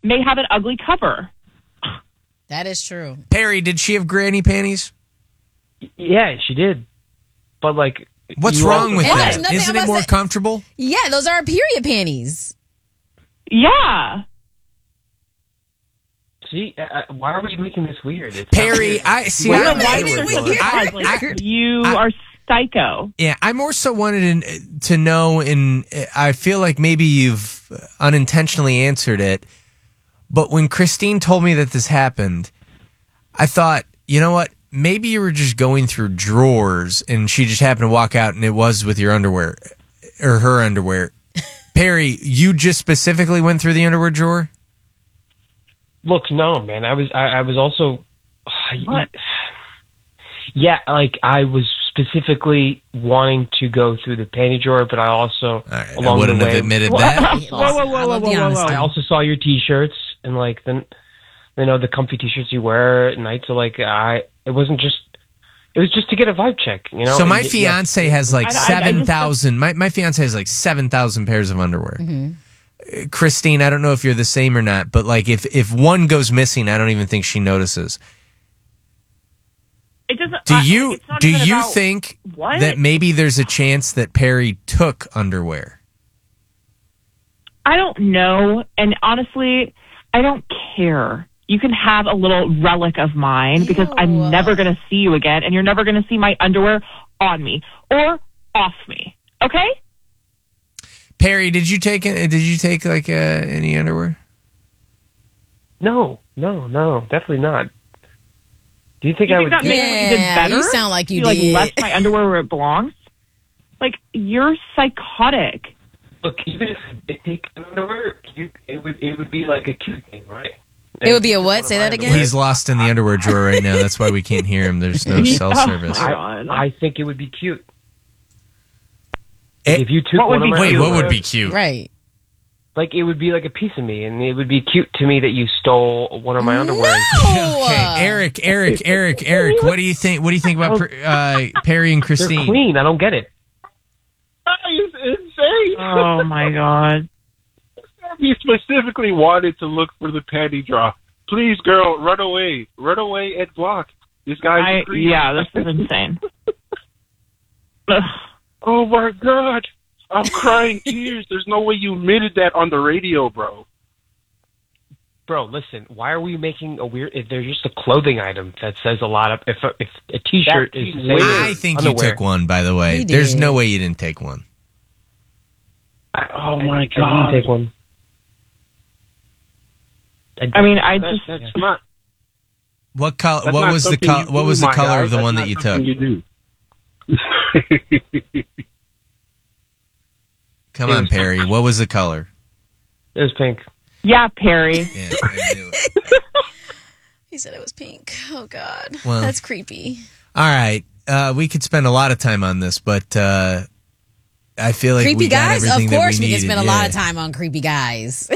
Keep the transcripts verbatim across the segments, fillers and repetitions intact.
may have an ugly cover. That is true. Perry, did she have granny panties? Yeah, she did. But like, what's you wrong also- with And that? there's nothing Isn't it about more that- comfortable? Yeah, those are period panties. Yeah. See, uh, why are we making this weird? It's Perry, I see. We're I, not I, making it I, weird. I, Like, you I- are psycho. yeah, I more so wanted in, to know, and I feel like maybe you've unintentionally answered it. But when Christine told me that this happened, I thought, you know what? Maybe you were just going through drawers and she just happened to walk out and it was with your underwear or her underwear. Perry, you just specifically went through the underwear drawer? Look, no, man. I was, I, I was also, what? Yeah, like I was specifically wanting to go through the panty drawer, but I also, Right, along I wouldn't the way, have admitted that. Whoa, whoa, whoa, I whoa, love whoa, the whoa, honesty. whoa. I also saw your T-shirts and like the, you know, the comfy T-shirts you wear at night. So like, I, it wasn't just, it was just to get a vibe check, you know. So my And y- fiance has like I- I- I just- seven thousand. My my fiance has like seven thousand pairs of underwear. Mm-hmm. Uh, Christine, I don't know if you're the same or not, but like if if one goes missing, I don't even think she notices. It doesn't. Do I- you it's not do even you about think what? that maybe there's a chance that Perry took underwear? I don't know, and honestly, I don't care. You can have a little relic of mine because Ew. I'm never going to see you again, and you're never going to see my underwear on me or off me. Okay? Perry, did you take it? Did you take like uh, any underwear? No, no, no, definitely not. Do you think You I think would? that do- makes what you did Yeah, better? you sound like you like did. left my underwear where it belongs. Like you're psychotic. Look, even if I did take underwear, you, it would it would be like a cute thing, right? It would be a It's what? one of Say my that again? underwear. He's lost in the underwear drawer right now. That's why we can't hear him. There's no cell Oh, service. my I, God. I think it would be cute. Eh, If you took what would one of be my Wait, what underwear, would be cute? Right. like it would be like a piece of me, and it would be cute to me that you stole one of my underwear. No! Okay, Eric, Eric, Eric, Eric. What do you think? What do you think about uh, Perry and They're Christine? clean. I don't get it. It's insane. Oh my God. He specifically wanted to look for the panty draw. Please, girl, run away. Run away and block. This guy's I, a creep. yeah, this is insane. Ugh. Oh, my God. I'm crying tears. There's no way you admitted that on the radio, bro. Bro, listen. Why are we making a weird? If there's just a clothing item that says a lot of. If a, if a T-shirt That is is the same weird. as I think you underwear. took one, by the way. He There's did. no way you didn't take one. I, Oh, my I God. didn't take one. I mean, I That's, just. that's not. What color? That's What not was the something color? you What do, was the my color guy. of the That's one not that you something took? You do. Come on, Perry. What was the color? It was pink. Yeah, Perry. Yeah, I knew it. He said it was pink. Oh, God. Well. That's creepy. All right, uh, we could spend a lot of time on this, but uh, I feel like Creepy we got guys? Of everything that course we, can needed. spend a Yeah. lot of time on creepy guys.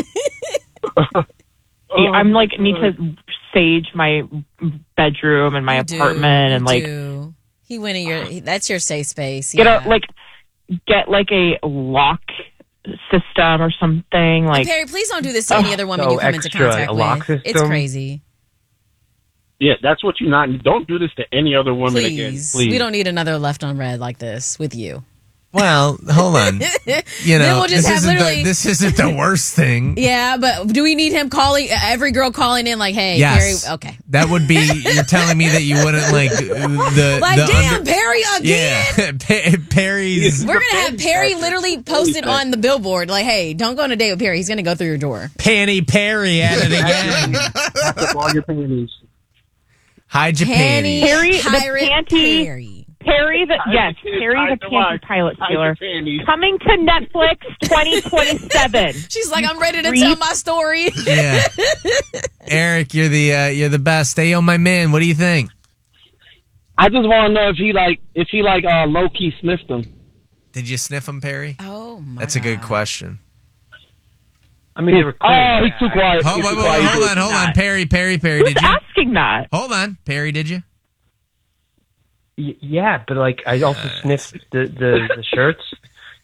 Yeah, I'm like need to sage my bedroom and my You do, apartment you and like do. He went in your, he- that's your safe space. get yeah. a like get like a lock system or something. Like Perry, please don't do this to any other woman so you come into extra, contact a lock with. It's system? crazy. Yeah, that's what you not. Don't do this to any other woman again, Please. please. We don't need another left on red like this with you. Well, hold on. You know, we'll just this, have isn't literally- the, this isn't the worst thing. Yeah, but do we need him calling, every girl calling in like, hey, Yes. Perry, okay. That would be. You're telling me that you wouldn't like the Like, the damn, under- Perry again? Yeah, Pa- Perry's We're going to have Perry literally posted on the billboard, like, hey, don't go on a date with Perry. He's going to go through your door. Panty Perry at it again. Pack up all your panties. Hide your Panty panties. Perry, the Pirate panty- Perry. Perry the yes, Perry the Hide the what? panty pilot Hide stealer your panties. coming to Netflix twenty twenty-seven. She's like, I'm ready to Creep. tell my story. Yeah, Eric, you're the uh, you're the best. Hey, yo, my man, what do you think? I just want to know if he like if he like uh, low key sniffed him. Did you sniff him, Perry? Oh, my That's a good God. question. I mean, they were clean. Oh, he's too quiet. Hold, He's wait, too wait, wait, quiet. hold on, hold on, Perry, Perry, Perry, Who's did you? asking that? Hold on, Perry, did you? Y- yeah, but like I also sniffed the, the, the shirts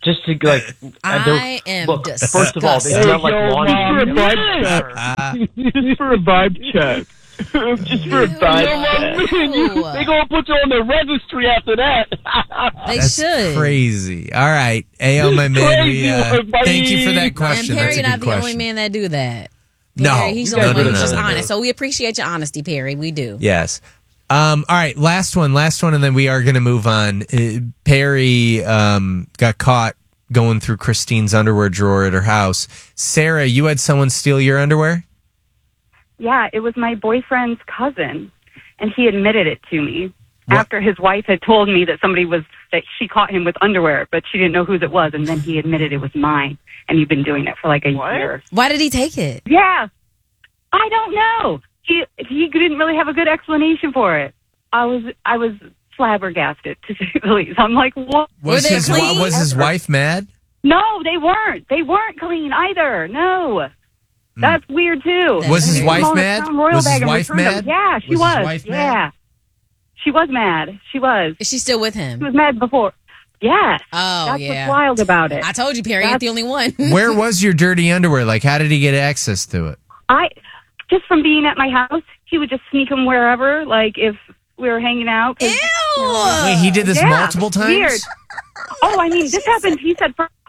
just to like. I am look, disgusted. first of all, they smell like Yo, laundry. Mom, For a vibe check. Just for a vibe check. Just for a vibe check. Ew. They gonna put you on the registry after that. They That's should. crazy. All right. Ayo, my man. We, uh, Crazy, buddy. thank you for that And question. Perry That's a not good the question. only man that do that. No. Perry, he's the No, only no, one no, who's just no, no. honest. So we appreciate your honesty, Perry. We do. Yes. Um, all right, last one, last one, and then we are going to move on. Uh, Perry um, got caught going through Christine's underwear drawer at her house. Sarah, you had someone steal your underwear? Yeah, it was my boyfriend's cousin, and he admitted it to me What? after his wife had told me that somebody was that she caught him with underwear, but she didn't know whose it was, and then he admitted it was mine, and he'd been doing it for like a year. Why did he take it? Yeah, I don't know. He he didn't really have a good explanation for it. I was I was flabbergasted, to say the least. I'm like, what? Was they his clean? was his wife mad? No, they weren't. They weren't clean either. No. That's weird too. Was his They wife called a mad? Crown Royal Was his bag and wife returned mad? them. Yeah, she Was was. his wife yeah. mad? She was mad. She was. Is she still with She him? was mad before. Yes. Oh, That's yeah. what's wild about it. I told you, Perry ain't That's- the only one. Where was your dirty underwear? Like, how did he get access to it? I just from being at my house, he would just sneak them wherever. Like if we were hanging out. 'cause- Ew. Wait, he did this Yeah, multiple times? Weird. Oh, I mean, this happened. He said. For,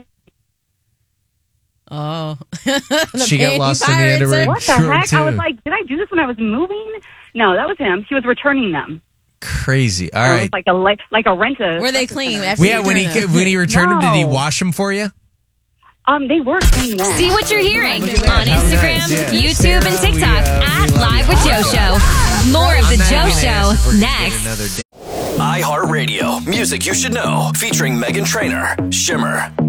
Oh. The She got panty lost in the pirates underwear. are- what the True, heck? I was too. like, did I do this when I was moving? No, that was him. He was returning them. Crazy. All It right. was like a like, like a rent a. Were they clean? After Well, yeah, you when he returned them? when he returned them, did he No. wash them for you? Um, they were clean then. See what you're hearing on Look at that. How Instagram, nice. Yeah. YouTube, and Sarah, we, TikTok uh, we at love Live you. with Joe Show. More of the I'm not Joe even gonna Show ask if we're gonna get next. another day. iHeartRadio, music you should know, featuring Meghan Trainor, Shimmer.